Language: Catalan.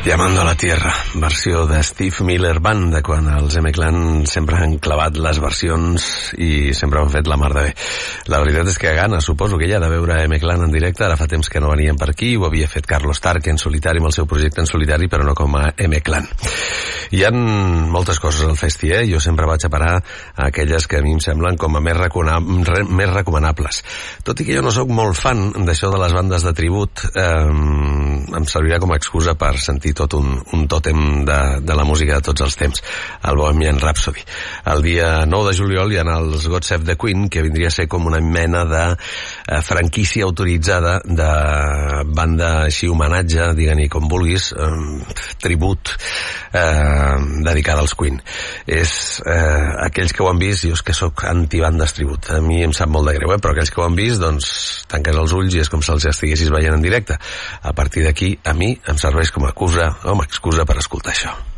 Llamando a la Tierra, versió de Steve Miller Band, de quan els M-Clan sempre han clavat les versions i sempre ho han fet la mar de bé. La veritat és que gana, suposo que ja de veure M-Clan en directe, ara fa temps que no venien per aquí, ho havia fet Carlos Tarque en solitari amb el seu projecte en solitari, però no com a M-Clan. Hi ha moltes coses al festi, jo sempre vaig a parar a aquelles que a mi em semblen com a més recomanables. Tot i que jo no sóc molt fan d'això de les bandes de tribut, em servirà com a excusa per sentir tot un tòtem de la música de tots els temps, el Bohemian Rhapsody. El dia 9 de juliol hi ha els God Save the Queen, que vindria a ser com una mena de franquícia autoritzada de banda així homenatge, digue-n'hi com vulguis, tribut, dedicada als Queen. És aquells que ho han vist, jo és que sóc antibandes tribut, a mi em sap molt de greu, però aquells que ho han vist, doncs tanques els ulls i és com si els estiguessis veient en directe. A partir d'aquí, a mi em serveix com a excusa per escoltar això.